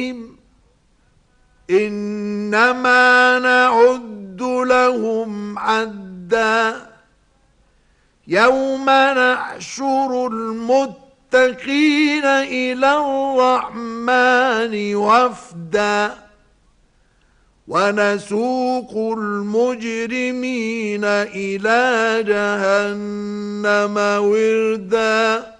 إنما نعد لهم عدا يوم نحشر المتقين إلى الرحمن وفدا ونسوق المجرمين إلى جهنم وردا